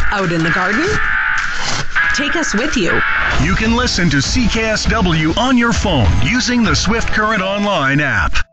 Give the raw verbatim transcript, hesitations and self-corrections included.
Out in the garden? Take us with you. You can listen to C K S W on your phone using the Swift Current Online app.